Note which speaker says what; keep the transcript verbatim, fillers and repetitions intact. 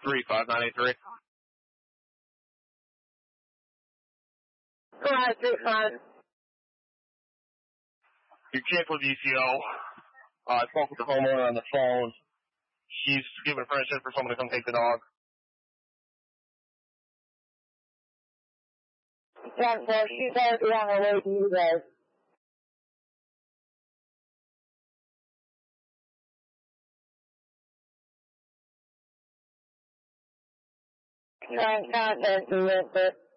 Speaker 1: three five nine eight three.
Speaker 2: Five three five.
Speaker 1: You canceled E C O. Uh, I spoke with the homeowner on the phone. She's giving permission for someone to come take the dog.
Speaker 2: Yeah, so she's already on her way to you guys. Trying to contact you real quick.